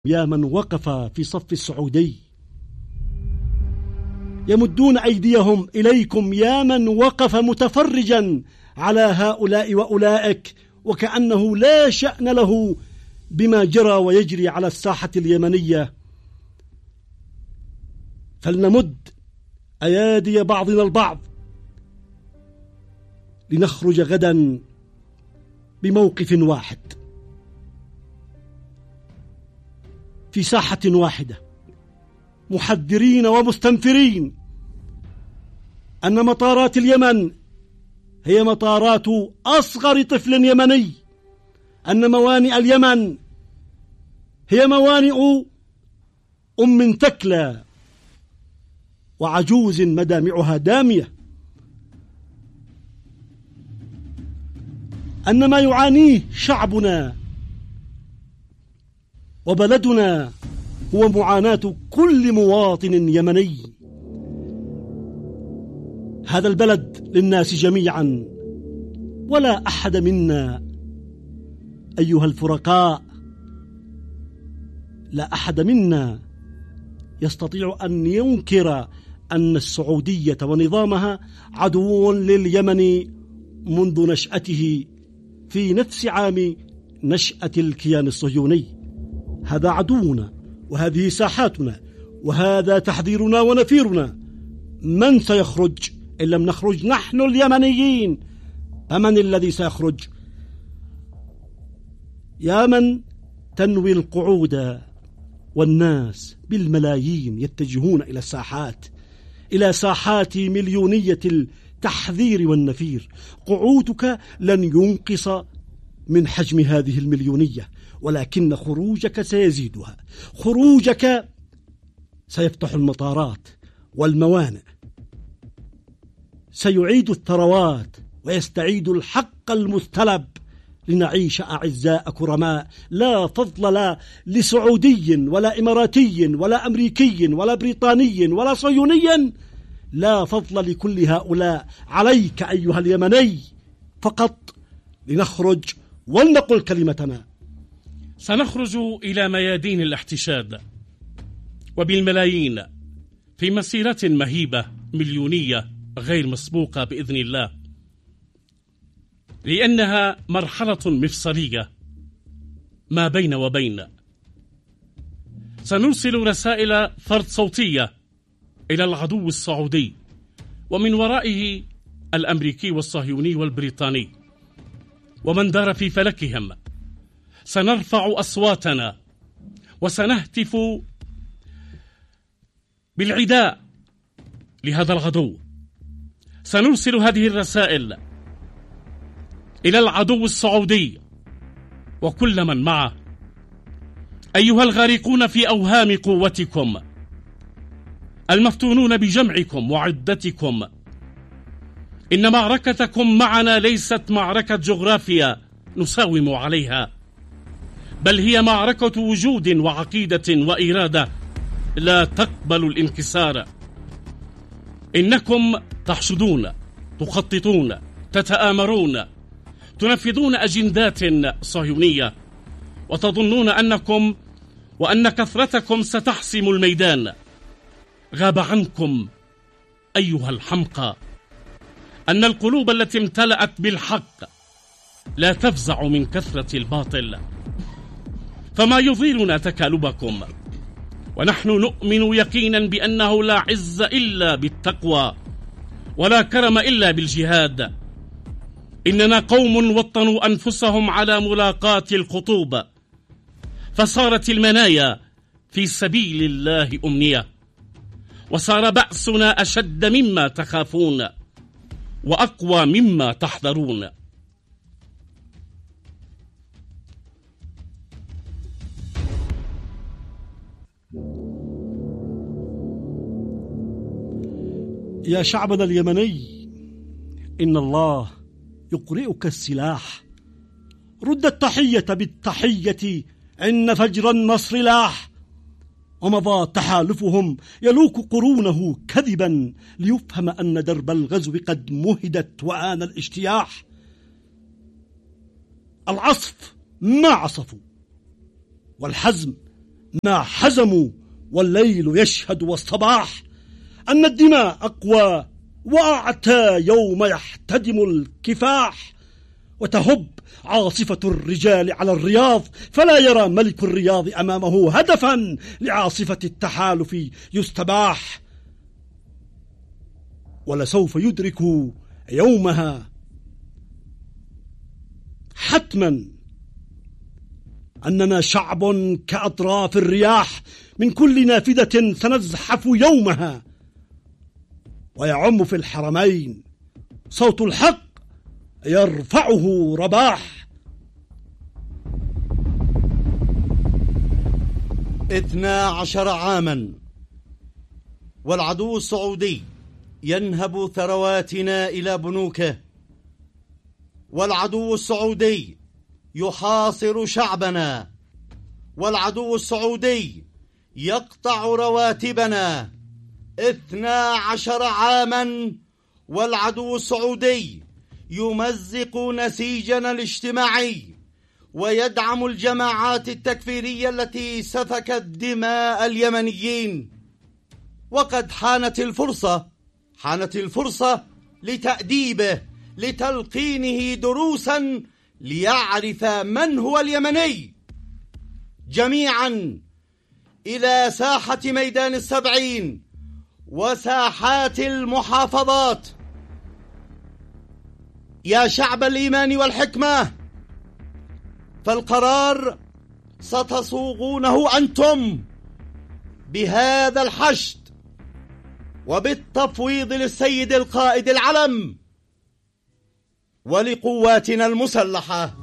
يا من وقف في صف السعودي، يمدون أيديهم إليكم يا من وقف متفرجا على هؤلاء وأولئك وكأنه لا شأن له بما جرى ويجري على الساحة اليمنية. فلنمد أيادي بعضنا البعض لنخرج غدا بموقف واحد في ساحة واحدة، محذرين ومستنفرين أن مطارات اليمن هي مطارات أصغر طفل يمني، أن موانئ اليمن هي موانئ أم تكلى وعجوز مدامعها دامية، أن ما يعانيه شعبنا وبلدنا هو معاناة كل مواطن يمني. هذا البلد للناس جميعا، ولا أحد منا أيها الفرقاء، لا أحد منا يستطيع أن ينكر أن السعودية ونظامها عدو لليمن منذ نشأته في نفس عام نشأة الكيان الصهيوني. هذا عدونا وهذه ساحاتنا وهذا تحذيرنا ونفيرنا. من سيخرج إن لم نخرج نحن اليمنيين؟ فمن الذي سيخرج؟ يا من تنوي القعود والناس بالملايين يتجهون إلى الساحات، إلى ساحات مليونية التحذير والنفير، قعودك لن ينقص من حجم هذه المليونية، ولكن خروجك سيزيدها. خروجك سيفتح المطارات والموانئ، سيعيد الثروات ويستعيد الحق المستلب لنعيش أعزاء كرماء، لا فضل لا لسعودي ولا إماراتي ولا أمريكي ولا بريطاني ولا صهيوني، لا فضل لكل هؤلاء. عليك أيها اليمني فقط لنخرج ولنقل كلمتنا. سنخرج إلى ميادين الاحتشاد وبالملايين في مسيرة مهيبة مليونية غير مسبوقة بإذن الله، لأنها مرحلة مفصلية ما بين وبين. سنرسل رسائل فرد صوتية إلى العدو السعودي ومن ورائه الأمريكي والصهيوني والبريطاني ومن دار في فلكهم. سنرفع أصواتنا وسنهتف بالعداء لهذا العدو. سنرسل هذه الرسائل إلى العدو السعودي وكل من معه. أيها الغارقون في أوهام قوتكم، المفتونون بجمعكم وعدتكم، إن معركتكم معنا ليست معركة جغرافيا نساوم عليها، بل هي معركة وجود وعقيدة وإرادة لا تقبل الانكسار. إنكم تحشدون، تخططون، تتآمرون، تنفذون أجندات صهيونية، وتظنون أنكم وأن كثرتكم ستحسم الميدان. غاب عنكم أيها الحمقى أن القلوب التي امتلأت بالحق لا تفزع من كثرة الباطل، فما يضيرنا تكالبكم، ونحن نؤمن يقينا بأنه لا عز إلا بالتقوى ولا كرم إلا بالجهاد. إننا قوم وطنوا أنفسهم على ملاقاة الخطوب، فصارت المنايا في سبيل الله أمنية، وصار بأسنا أشد مما تخافون وأقوى مما تحذرون. يا شعبنا اليمني، إن الله يقرئك السلاح. رد التحية بالتحية، إن فجر النصر لاح. ومضى تحالفهم يلوك قرونه كذبا ليفهم أن درب الغزو قد مهدت وآن الاجتياح. العصف ما عصفوا والحزم ما حزموا والليل يشهد والصباح أن الدماء أقوى وأعتى يوم يحتدم الكفاح، وتهب عاصفة الرجال على الرياض فلا يرى ملك الرياض أمامه هدفا لعاصفة التحالف يستباح، ولسوف يدرك يومها حتما أننا شعب كأطراف الرياح من كل نافذة سنزحف يومها، ويعم في الحرمين صوت الحق يرفعه رباح. 12 عاما والعدو السعودي ينهب ثرواتنا إلى بنوكه، والعدو السعودي يحاصر شعبنا، والعدو السعودي يقطع رواتبنا. 12 عاما والعدو السعودي يمزق نسيجنا الاجتماعي ويدعم الجماعات التكفيرية التي سفكت دماء اليمنيين. وقد حانت الفرصة لتأديبه، لتلقينه دروسا ليعرف من هو اليمني. جميعا إلى ساحة ميدان السبعين وساحات المحافظات. يا شعب الإيمان والحكمة، فالقرار ستصوغونه أنتم بهذا الحشد وبالتفويض للسيد القائد العلم ولقواتنا المسلحة.